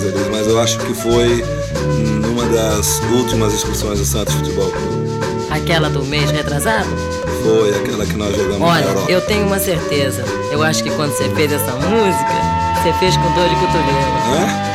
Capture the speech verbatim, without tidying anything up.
mas eu acho que foi numa das últimas excursões do Santos Futebol Clube. Aquela do mês retrasado? Foi aquela que nós jogamos Olha, na Europa. eu tenho uma certeza. Eu acho que quando você fez essa música, você fez com dor de cotovelo. Hã?